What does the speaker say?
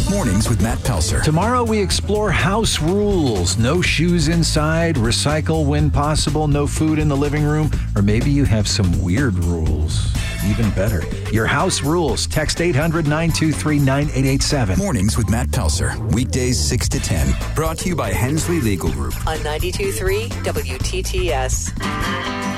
Mornings with Matt Pelser. Tomorrow we explore house rules. No shoes inside, recycle when possible, no food in the living room, or maybe you have some weird rules. Even better. Your house rules. Text 800-923-9887. Mornings with Matt Pelser. Weekdays 6 to 10. Brought to you by Hensley Legal Group. On 92.3 WTTS.